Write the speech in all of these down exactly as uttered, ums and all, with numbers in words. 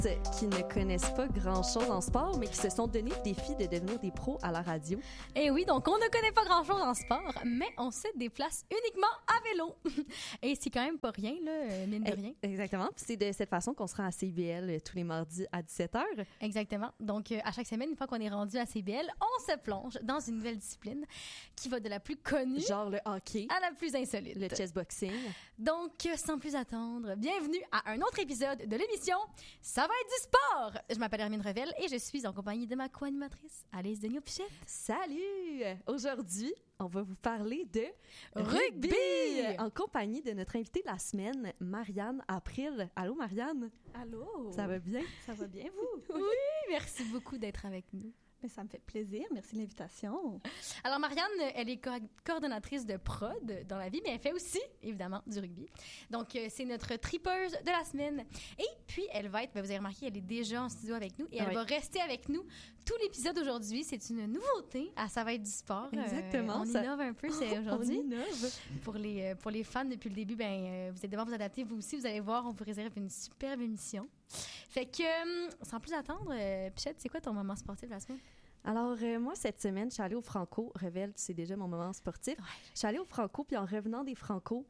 qui ne connaissent pas grand-chose en sport, mais qui se sont donné le défi de devenir des pros à la radio. Et oui, donc on ne connaît pas grand-chose en sport, mais on se déplace uniquement à vélo. Et c'est quand même pas rien, là, mine de rien. Exactement. Puis c'est de cette façon qu'on se rend à C B L tous les mardis à dix-sept heures. Exactement. Donc, euh, à chaque semaine, une fois qu'on est rendu à C B L, on se plonge dans une nouvelle discipline qui va de la plus connue... Genre le hockey. À la plus insolite. Le chessboxing. Donc, sans plus attendre, bienvenue à un autre épisode de l'émission « Ça va être du sport ». Je m'appelle Hermine Revel et je suis en compagnie de ma co-animatrice, Alice Degnaud-Pichette. Salut! Aujourd'hui, on va vous parler de rugby! rugby! En compagnie de notre invitée de la semaine, Marianne April. Allô, Marianne? Allô? Ça va bien? Ça va bien, vous? Oui, merci beaucoup d'être avec nous. Mais ça me fait plaisir. Merci de l'invitation. Alors, Marianne, elle est co- coordonnatrice de prod dans la vie, mais elle fait aussi, évidemment, du rugby. Donc, euh, c'est notre tripeuse de la semaine. Et puis, elle va être, ben, vous avez remarqué, elle est déjà en studio avec nous et elle oui. va rester avec nous tout l'épisode aujourd'hui. C'est une nouveauté à Ça va être du sport. Exactement. Euh, on ça... innove un peu c'est aujourd'hui. On innove. Pour les, euh, pour les fans, depuis le début, ben, euh, vous êtes devant vous adapter. Vous aussi, vous allez voir, on vous réserve une superbe émission. Fait que, euh, sans plus attendre, euh, Pichette, c'est quoi ton moment sportif de la semaine? Alors, euh, moi, cette semaine, je suis allée au Franco. Revel, c'est déjà mon moment sportif. Ouais. Je suis allée au Franco, puis en revenant des Franco,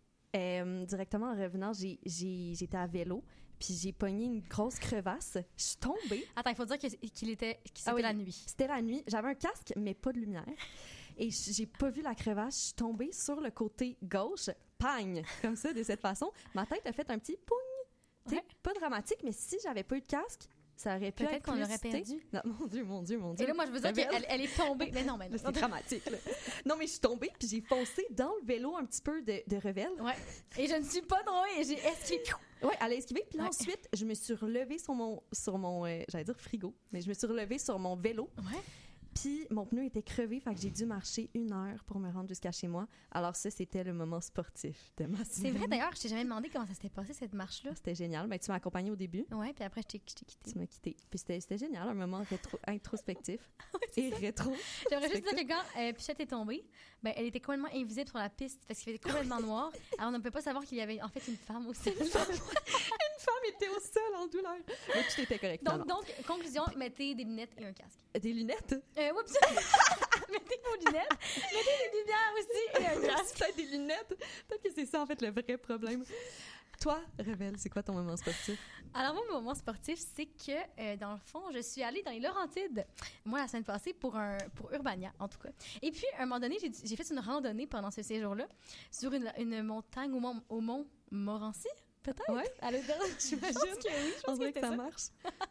euh, directement en revenant, j'ai, j'ai, j'étais à vélo, puis j'ai pogné une grosse crevasse. Je suis tombée. Attends, il faut dire que, qu'il était, que c'était ah oui, la nuit. C'était la nuit. J'avais un casque, mais pas de lumière. Et j'ai pas vu la crevasse. Je suis tombée sur le côté gauche. Pagne! Comme ça, de cette façon. Ma tête a fait un petit pougne. Tu sais, ouais. Pas dramatique, mais si j'avais pas eu de casque, ça aurait pu Peut-être être qu'on plus, l'aurait perdu. Non, mon Dieu, mon Dieu, mon Dieu. Et là, moi, je veux dire qu'elle elle est tombée. Mais non, mais là, c'est dramatique. Là. Non, mais je suis tombée, puis j'ai foncé dans le vélo un petit peu de, de Revel. Ouais. Et je ne suis pas drôle et j'ai esquivé. Oui, elle a esquivé. Puis là, ouais. ensuite, je me suis relevée sur mon, sur mon euh, j'allais dire frigo, mais je me suis relevée sur mon vélo. Ouais. Puis mon pneu était crevé, fait que j'ai dû marcher une heure pour me rendre jusqu'à chez moi. Alors ça, c'était le moment sportif de ma semaine. C'est vrai, d'ailleurs, je t'ai jamais demandé comment ça s'était passé, cette marche-là. C'était génial. Ben, tu m'as accompagnée au début. Oui, puis après, je t'ai, je t'ai quittée. Tu m'as quittée. Puis c'était, c'était génial, un moment rétro, introspectif oui, et ça. rétro. J'aimerais juste dire que quand euh, Pichette est tombée, ben, elle était complètement invisible sur la piste parce qu'il faisait complètement noir. Alors on ne peut pas savoir qu'il y avait en fait une femme au sol. Une femme était au sol en douleur. Mais tout était correct. Donc, donc, conclusion, mettez des lunettes et un casque. Des lunettes? Euh, oups! Mettez vos lunettes, mettez des lumières aussi et un casque. Peut-être des lunettes. Peut-être que c'est ça, en fait, le vrai problème. Toi, Revel, c'est quoi ton moment sportif? Alors, moi, mon moment sportif, c'est que, euh, dans le fond, je suis allée dans les Laurentides, moi, la semaine passée, pour, un, pour Urbania, en tout cas. Et puis, à un moment donné, j'ai, j'ai fait une randonnée pendant ce séjour-là sur une, une montagne au mont, au mont Morancy, peut-être? Oui. À l'automne, j'imagine. Je pense que oui, je pense On dirait que, que ça ça marche.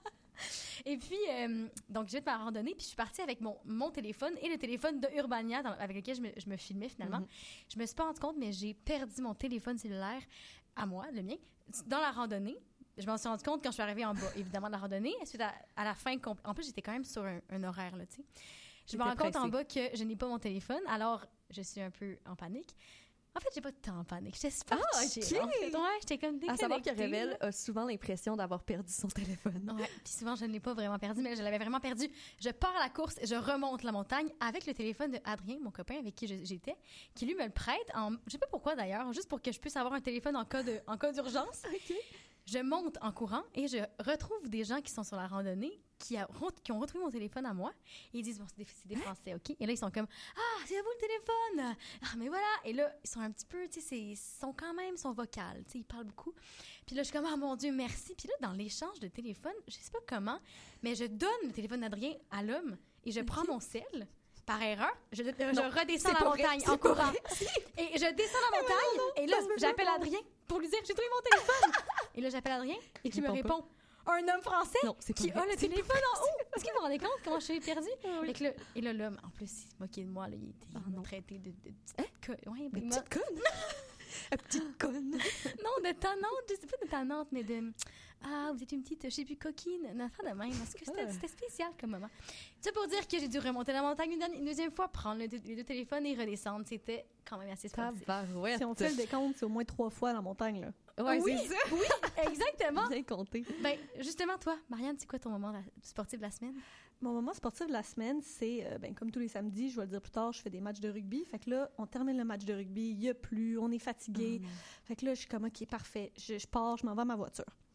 Et puis, euh, donc, j'ai fait ma randonnée, puis je suis partie avec mon, mon téléphone et le téléphone de Urbania dans, avec lequel je me, je me filmais finalement. Mm-hmm. Je me suis pas rendu compte, mais j'ai perdu mon téléphone cellulaire à moi, le mien, dans la randonnée. Je m'en suis rendu compte quand je suis arrivée en bas, évidemment, de la randonnée. Ensuite, à, à la fin, compl- en plus, j'étais quand même sur un, un horaire, là, tu sais. Je me rends compte en bas que je n'ai pas mon téléphone, alors je suis un peu en panique. En fait, j'ai pas de temps en panique. J'étais super ah, chill. OK! En fait, ouais, j'étais comme déconnectée. À savoir que Revel a souvent l'impression d'avoir perdu son téléphone. Ouais, puis souvent, je ne l'ai pas vraiment perdu, mais je l'avais vraiment perdu. Je pars à la course, je remonte la montagne avec le téléphone de Adrien, mon copain avec qui je, j'étais, qui lui me le prête. En, je sais pas pourquoi d'ailleurs, juste pour que je puisse avoir un téléphone en cas, de, en cas d'urgence. OK. Je monte en courant et je retrouve des gens qui sont sur la randonnée qui, a, qui ont retrouvé mon téléphone à moi et ils disent, bon, c'est des, c'est des Français, OK? Et là, ils sont comme, ah, c'est à vous le téléphone! Ah, mais voilà! Et là, ils sont un petit peu, tu sais, ils sont quand même, ils sont vocales, tu sais, ils parlent beaucoup. Puis là, je suis comme, ah, mon Dieu, merci. Puis là, dans l'échange de téléphone, je sais pas comment, mais je donne le téléphone d'Adrien à l'homme et je okay. prends mon sel. Par erreur, je, non, je redescends la montagne vrai, en courant. Et je descends la montagne non, non, et là, j'appelle Adrien pour lui dire, j'ai trouvé mon téléphone! Et là, j'appelle Adrien et qui me répond, un homme français non, c'est qui vrai, a le téléphone en haut. Est-ce que vous vous rendez compte comment je suis perdue? Ah, oui. Et, là, et là, l'homme, en plus, il se moquait de moi. Là, il, était, ah, il m'a traité de, de, de petite hein? conne. Ouais, de petite conne? Une petite conne. Non, de tannante. Je sais pas de tannante, mais de... Ah, vous êtes une petite, je sais plus, coquine. Une affaire de même. Parce que c'était, ah. c'était spécial comme moment. C'est pour dire que j'ai dû remonter la montagne une, une deuxième fois, prendre le, les deux téléphones et redescendre. C'était quand même assez sportif. Si on fait le décompte, c'est au moins trois fois la montagne, là. Ouais, oui, c'est ça. Oui, exactement. Bien compté. Ben, justement, toi, Marianne, c'est quoi ton moment la, sportif de la semaine? Mon moment sportif de la semaine, c'est, euh, ben, comme tous les samedis, je vais le dire plus tard, je fais des matchs de rugby. Fait que là, on termine le match de rugby, il n'y a plus, on est fatigué. Oh, fait que là, je suis comme, OK, parfait. Je, je pars, je m'en vais à ma voiture. Puis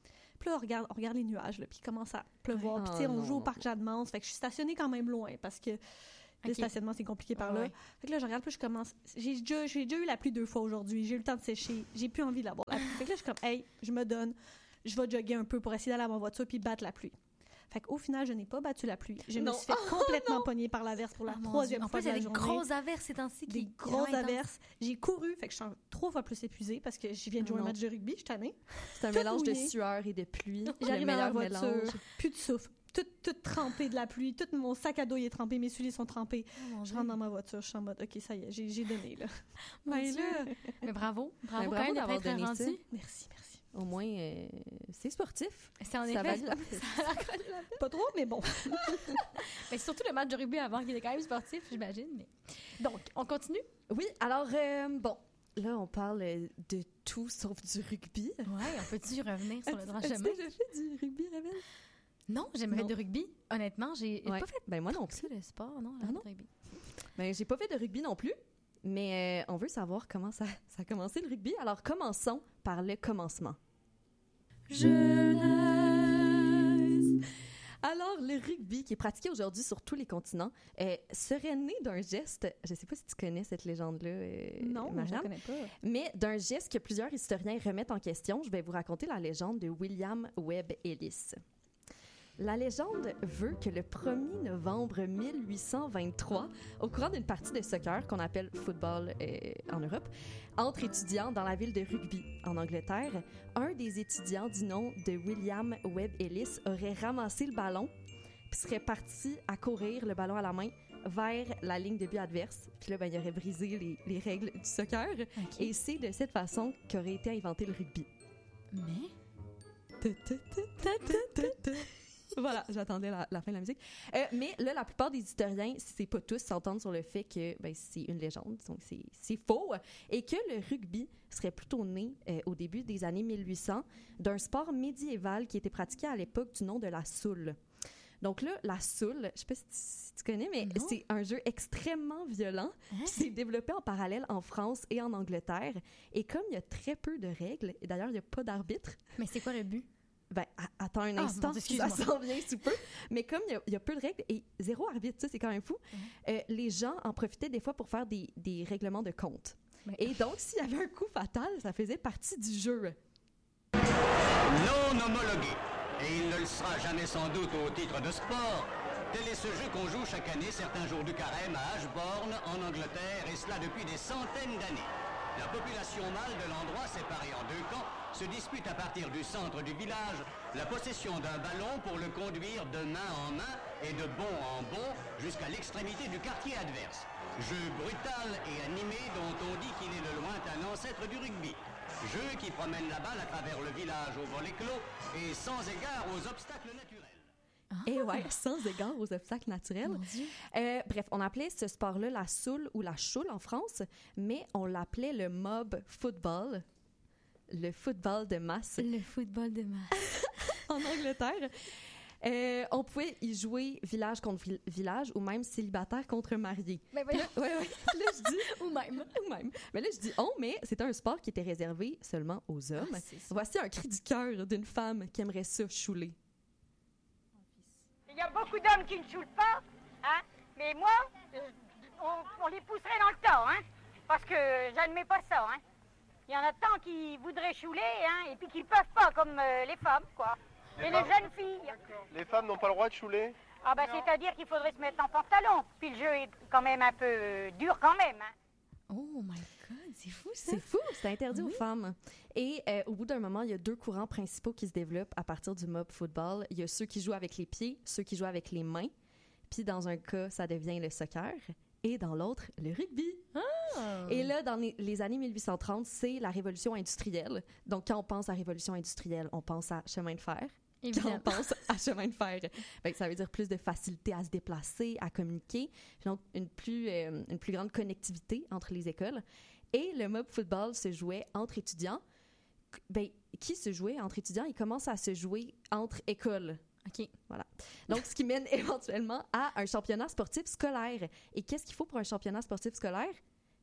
Puis là, on regarde, on regarde les nuages, là, puis il commence à pleuvoir. Puis, tu sais, Oh, on non, joue au non. parc Jadmans. Fait que je suis stationnée quand même loin parce que le Ok. stationnement, c'est compliqué par Ah là. ouais. Fait que là, je regarde, puis je commence. J'ai déjà, j'ai déjà eu la pluie deux fois aujourd'hui. J'ai eu le temps de sécher. J'ai plus envie d'avoir la pluie. Fait que là, je suis comme, hey, je me donne. Je vais jogger un peu pour essayer d'aller à ma voiture puis battre la pluie. Fait qu'au final, je n'ai pas battu la pluie. Je Non. me suis fait complètement pogner par l'averse pour la Oh, mon troisième Dieu. En fois plus, il y de a la des journée. grosses averses ces temps-ci. Des qui- qui grosses sont intenses. averses. J'ai couru, fait que je suis en- trois fois plus épuisée parce que je viens de jouer Non. un match de rugby, je suis tannée. C'est un Tout mélange de mouillé. sueur et de pluie. J'arrive le à la meilleur voiture, mélange. plus de souffle, tout, tout trempé de la pluie, tout mon sac à dos il est trempé, mes souliers sont trempés. Oh, mon Je Dieu. rentre dans ma voiture, je suis en mode, OK, ça y est, j'ai j'ai donné, là. Mon Ben Dieu. là, Mais bravo. Bravo, Ben, quand bravo même d'avoir d'être donné ça. rendu. Merci, merci. au moins, euh, c'est sportif. C'est en Ça effet. valait la peine. ça a valu la peine. Pas trop, mais bon. Mais surtout le match de rugby avant, qui était quand même sportif, j'imagine. Mais... Donc, on continue? Oui, alors, euh, bon, là, on parle euh, de tout sauf du rugby. Ouais, on peut-tu revenir sur le As-tu- droit as-tu chemin? déjà fait du rugby, Rebelle? Non, j'ai jamais Non. fait de rugby. Honnêtement, j'ai j'ai Ouais. pas fait Ben moi non ça, plus. le sport, non? Ah jamais non? de rugby. Ben, j'ai pas fait de rugby non plus, mais euh, on veut savoir comment ça, ça a commencé le rugby. Alors, commençons par le commencement. Jeunesse! Alors, le rugby, qui est pratiqué aujourd'hui sur tous les continents, euh, serait né d'un geste, je sais pas si tu connais cette légende-là, euh, Non, je Marianne, la connais pas. mais d'un geste que plusieurs historiens remettent en question. Je vais vous raconter la légende de William Webb Ellis. La légende veut que le premier novembre mille huit cent vingt-trois, au courant d'une partie de soccer qu'on appelle football euh, en Europe, entre étudiants dans la ville de Rugby, en Angleterre, un des étudiants du nom de William Webb Ellis aurait ramassé le ballon puis serait parti à courir, le ballon à la main, vers la ligne de but adverse. Puis là, ben, il aurait brisé les, les règles du soccer. OK. Et c'est de cette façon qu'aurait été inventé le rugby. Mais... Voilà, j'attendais la, la fin de la musique. Euh, mais là, la plupart des historiens, si c'est pas tous, s'entendent sur le fait que ben, c'est une légende, donc c'est, c'est faux, et que le rugby serait plutôt né euh, au début des années mille huit cents d'un sport médiéval qui était pratiqué à l'époque du nom de la soule. Donc là, la soule, je sais pas si tu, si tu connais, mais Non. c'est un jeu extrêmement violent. Hein? Puis c'est développé en parallèle en France et en Angleterre. Et comme il y a très peu de règles, et d'ailleurs, il n'y a pas d'arbitre, Mais c'est quoi le but? ben, a- attends un Ah, instant, mon Dieu, ça excuse-moi. s'en vient sous peu. Mais comme il y a- il y, a peu de règles et zéro arbitre, ça, c'est quand même fou, euh, les gens en profitaient des fois pour faire des, des règlements de compte. Ben- Et donc, s'il y avait un coup fatal, ça faisait partie du jeu. Non homologué. Et il ne le sera jamais sans doute au titre de sport. Tel est ce jeu qu'on joue chaque année, certains jours du carême, à Ashbourne, en Angleterre, et cela depuis des centaines d'années. La population mâle de l'endroit, séparée en deux camps, se dispute à partir du centre du village la possession d'un ballon pour le conduire de main en main et de bond en bond jusqu'à l'extrémité du quartier adverse. Jeu brutal et animé dont on dit qu'il est le lointain ancêtre du rugby. Jeu qui promène la balle à travers le village au volet clos et sans égard aux obstacles naturels. Et ouais, sans égard aux obstacles naturels. Mon Dieu. Euh, bref, on appelait ce sport-là la soule ou la choule en France, mais on l'appelait le mob football, le football de masse Le football de masse. en Angleterre. Euh, on pouvait y jouer village contre vi- village ou même célibataire contre marié. Mais Puis là, ouais, ouais. Puis là, je dis Ou même. ou même. Mais là, je dis on, mais c'était un sport qui était réservé seulement aux hommes. Ah, c'est ça. Voici un cri du cœur d'une femme qui aimerait ça chouler. Il y a beaucoup d'hommes qui ne choulent pas, hein, mais moi, euh, on, on les pousserait dans le temps, hein, parce que j'admets pas ça, hein. Il y en a tant qui voudraient chouler, hein, et puis qui ne peuvent pas, comme euh, les femmes, quoi. Et les jeunes filles. Les femmes n'ont pas le droit de chouler? Ah bah c'est-à-dire qu'il faudrait se mettre en pantalon. Puis le jeu est quand même un peu euh, dur quand même, hein. Oh my God, c'est fou ça. C'est fou, c'est interdit Oui. aux femmes. Et euh, au bout d'un moment, il y a deux courants principaux qui se développent à partir du mob football. Il y a ceux qui jouent avec les pieds, ceux qui jouent avec les mains. Puis dans un cas, ça devient le soccer. Et dans l'autre, le rugby. Ah. Et là, dans les, les années mille huit cent trente, c'est la révolution industrielle. Donc, quand on pense à révolution industrielle, on pense à chemin de fer. Quand on Évidemment. pense à chemin de fer, ben, ça veut dire plus de facilité à se déplacer, à communiquer, puis donc une plus, euh, une plus grande connectivité entre les écoles. Et le mob football se jouait entre étudiants. Ben, qui se jouait entre étudiants? Il commence à se jouer entre écoles. OK. Donc, ce qui mène éventuellement à un championnat sportif scolaire. Et qu'est-ce qu'il faut pour un championnat sportif scolaire?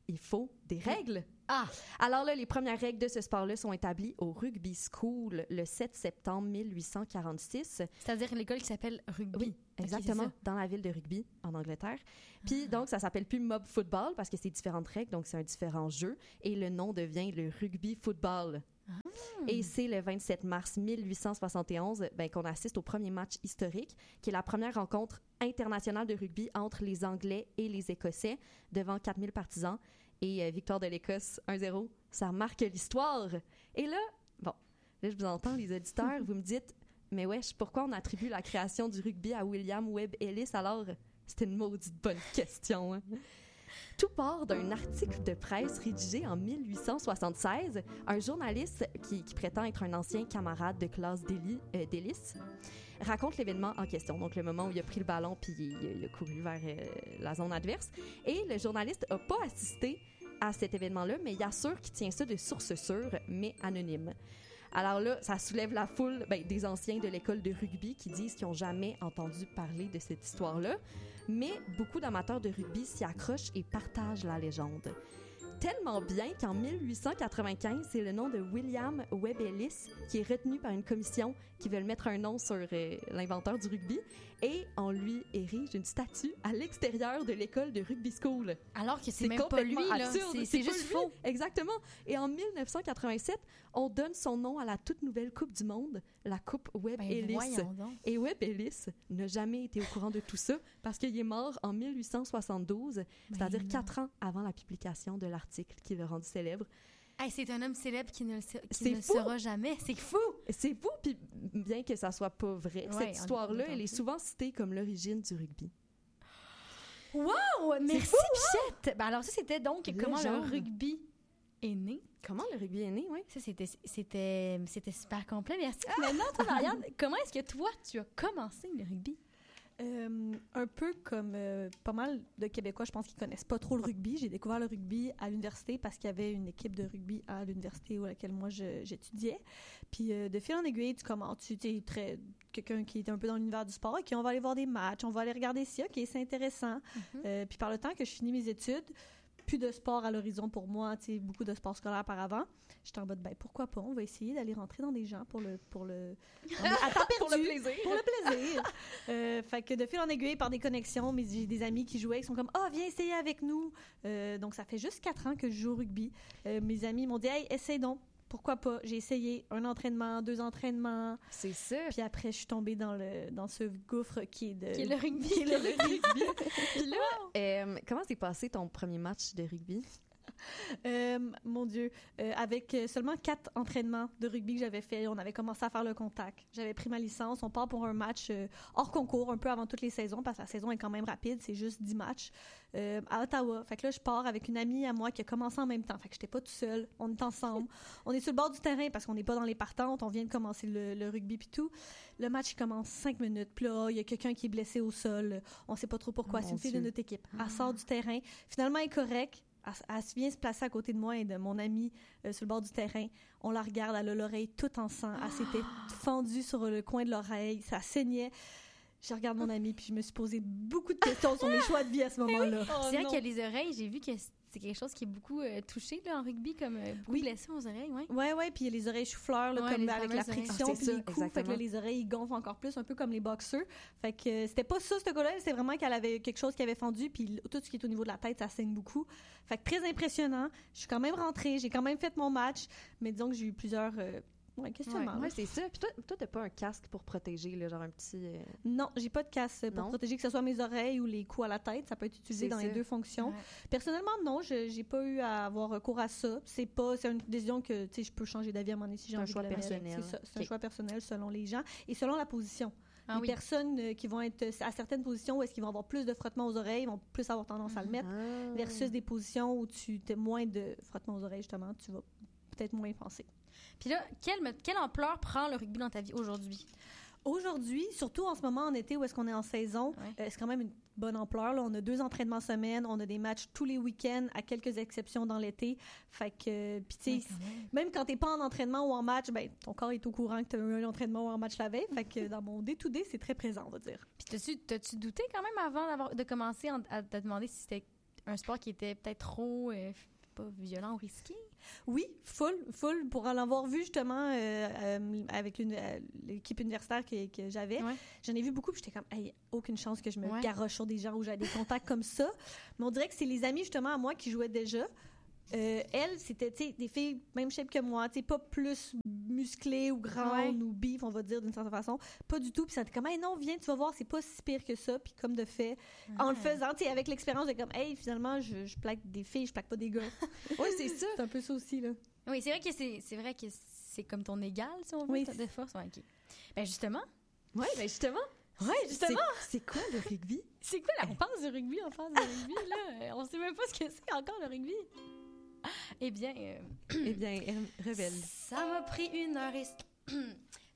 il faut des règles. Ah! Alors là, les premières règles de ce sport-là sont établies au Rugby School le sept septembre mille huit cent quarante-six. C'est-à-dire l'école qui s'appelle Rugby. Oui, exactement, Okay, dans la ville de Rugby, en Angleterre. Puis donc, ça s'appelle plus Mob Football parce que c'est différentes règles, donc c'est un différent jeu. Et le nom devient le Rugby Football. Ah. Et c'est le vingt-sept mars mille huit cent soixante et onze ben, qu'on assiste au premier match historique, qui est la première rencontre internationale de rugby entre les Anglais et les Écossais, devant quatre mille partisans. Et euh, victoire de l'Écosse un zéro, ça marque l'histoire. Et là, bon, là, je vous entends, les auditeurs, vous me dites, mais wesh, pourquoi on attribue la création du rugby à William Webb Ellis? Alors, c'était une maudite bonne question, hein? Tout part d'un article de presse rédigé en mille huit cent soixante-seize. Un journaliste qui, qui prétend être un ancien camarade de classe d'Ellis, euh, d'Ellis raconte l'événement en question, donc le moment où il a pris le ballon puis il, il a couru vers euh, la zone adverse. Et le journaliste n'a pas assisté à cet événement-là, mais il assure qu'il tient ça de sources sûres, mais anonymes. Alors là, ça soulève la foule ben, des anciens de l'école de rugby qui disent qu'ils n'ont jamais entendu parler de cette histoire-là. Mais beaucoup d'amateurs de rugby s'y accrochent et partagent la légende. Tellement bien qu'en mille huit cent quatre-vingt-quinze, c'est le nom de William Webb Ellis qui est retenu par une commission qui veut mettre un nom sur euh, l'inventeur du rugby et on lui érige une statue à l'extérieur de l'école de Rugby School. Alors que c'est, même pas lui, là. Absurde. C'est, c'est, c'est juste lui. faux. Exactement. Et en mille neuf cent quatre-vingt-sept, on donne son nom à la toute nouvelle Coupe du Monde, la Coupe Webb Ben, Ellis. voyons donc. Et Webb Ellis n'a jamais été au courant de tout ça parce qu'il est mort en mille huit cent soixante-douze, Ben c'est-à-dire non. quatre ans avant la publication de l'article qui l'a rendu célèbre. Hey, c'est un homme célèbre qui ne le, qui C'est ne le fou. sera jamais. C'est fou! C'est fou, puis bien que ça soit pas vrai, Ouais, cette on- histoire-là, on elle est entend. souvent citée comme l'origine du rugby. Wow! Merci, fou, Pichette! Ben alors, ça, c'était donc comment le Légende. rugby est né. Comment le rugby est né, oui? Ça, c'était, c'était, c'était super complet. Merci. Maintenant, toi, Marianne, comment est-ce que toi, tu as commencé le rugby? Euh, un peu comme euh, pas mal de Québécois, je pense qu'ils connaissent pas trop le rugby. J'ai découvert le rugby à l'université parce qu'il y avait une équipe de rugby à l'université où laquelle moi je- j'étudiais. Puis euh, de fil en aiguille, tu commences, tu es très quelqu'un qui est un peu dans l'univers du sport, ok, on va aller voir des matchs, on va aller regarder ça, ok, c'est intéressant. Mm-hmm. Euh, puis par le temps que je finis mes études, plus de sport à l'horizon pour moi, tu sais, beaucoup de sport scolaire par avant. J'étais en mode, ben pourquoi pas, on va essayer d'aller rentrer dans des gens pour le... Pour le on est à temps Pour perdu. le plaisir. Pour le plaisir. Euh, fait que de fil en aiguille, par des connexions, mais j'ai des amis qui jouaient, qui sont comme « Ah, viens essayer avec nous! Euh, » Donc, ça fait juste quatre ans que je joue au rugby. Euh, mes amis m'ont dit « Hey, essaye donc! » Pourquoi pas? J'ai essayé un entraînement, deux entraînements. C'est ça. Puis après, je suis tombée dans, le, dans ce gouffre qui est, de, Qui est le rugby. qui est le rugby. Puis là, euh, comment s'est passé ton premier match de rugby? Euh, mon Dieu, euh, avec euh, seulement quatre entraînements de rugby que j'avais fait, on avait commencé à faire le contact. J'avais pris ma licence. On part pour un match euh, hors concours, un peu avant toutes les saisons, parce que la saison est quand même rapide, c'est juste dix matchs, euh, à Ottawa. Fait que là, je pars avec une amie à moi qui a commencé en même temps. Fait que j'étais pas toute seule, on est ensemble. On est sur le bord du terrain parce qu'on n'est pas dans les partantes, on vient de commencer le, le rugby puis tout. Le match il commence cinq minutes, puis là, il y a quelqu'un qui est blessé au sol. On sait pas trop pourquoi, Oh, c'est mon une fille Dieu. de notre équipe. Elle sort du terrain. Finalement, elle est correcte. Elle, elle vient se placer à côté de moi et de mon amie euh, sur le bord du terrain. On la regarde, elle a l'oreille toute en sang. Elle s'était fendue sur le coin de l'oreille, ça saignait. Je regarde mon amie puis je me suis posé beaucoup de questions sur mes choix de vie à ce moment-là. c'est vrai que les oreilles, j'ai vu que c'est quelque chose qui est beaucoup euh, touché là, en rugby, comme euh, beaucoup Oui. blessé aux oreilles, ouais. Ouais, ouais, puis il y a les oreilles chou-fleurs, là, Ouais, comme les avec la fameuses oreilles. friction, Ah, c'est puis ça, les coups, fait que exactement. là, les oreilles, ils gonflent encore plus, un peu comme les boxeurs. Fait que euh, c'était pas ça, ce gars-là, c'était vraiment qu'elle avait quelque chose qui avait fendu, puis l- tout ce qui est au niveau de la tête, ça saigne beaucoup. Fait que très impressionnant. Je suis quand même rentrée, j'ai quand même fait mon match, mais disons que j'ai eu plusieurs euh, ouais, questionnements. Ouais, là. c'est ça. Puis toi, toi, t'as pas un casque pour protéger, là, genre un petit... euh, Non, j'ai pas de casse pour Non. protéger que ce soit mes oreilles ou les coups à la tête. Ça peut être utilisé C'est dans ça. les deux fonctions. Ouais. Personnellement, non, je j'ai pas eu à avoir recours à ça. C'est pas, c'est une décision que tu sais, je peux changer d'avis à un moment donné si j'ai C'est un envie choix de le mettre. personnel. C'est ça, c'est Ok. un choix personnel selon les gens et selon la position. Ah les oui. personnes euh, qui vont être à certaines positions où est-ce qu'ils vont avoir plus de frottement aux oreilles vont plus avoir tendance à le mettre Ah. versus des positions où tu as moins de frottement aux oreilles justement, tu vas peut-être moins y penser. Puis là, quelle, quelle ampleur prend le rugby dans ta vie aujourd'hui? Aujourd'hui, surtout en ce moment en été où est-ce qu'on est en saison, Ouais. euh, c'est quand même une bonne ampleur. Là. On a deux entraînements semaine, on a des matchs tous les week-ends, à quelques exceptions dans l'été. Fait que, euh, puis tu sais, Ouais, quand même. même quand t'es pas en entraînement ou en match, ben ton corps est au courant que t'as eu un entraînement ou un match la veille. Fait que dans mon day-to-day, c'est très présent, on va dire. Puis t'as-tu, t'as-tu douté quand même avant d'avoir, de commencer en- à te demander si c'était un sport qui était peut-être trop, euh, pas violent ou risqué? Oui, full, full, pour en avoir vu justement euh, euh, avec une, euh, l'équipe universitaire que, que j'avais. Ouais. J'en ai vu beaucoup, puis j'étais comme, hey, aucune chance que je me Ouais. garoche sur des gens où j'avais des contacts comme ça. Mais on dirait que c'est les amis justement à moi qui jouaient déjà. Euh, elles, c'était, tu sais, des filles même shape que moi, tu sais, pas plus musclées ou grandes Ouais. ou beef, on va dire d'une certaine façon. Pas du tout. Puis ça était comme, hey, non, viens, tu vas voir, c'est pas si pire que ça. Puis comme de fait, en le faisant, tu sais, avec l'expérience, j'ai comme, hey, finalement, je, je plaque des filles, je plaque pas des gars. Oui, c'est ça. C'est un peu ça aussi, là. Oui, c'est vrai que c'est, c'est vrai que c'est comme ton égal, si on veut, Oui. ta- de force. Ouais, OK. Ben justement, Oui, ben justement. ouais, C'est, c'est quoi le rugby? c'est quoi la... On parle de rugby, on parle de rugby, là. Euh, On sait même pas ce que c'est encore, le rugby. Eh bien, euh, Eh bien, elle révèle. ça m'a pris une heure et...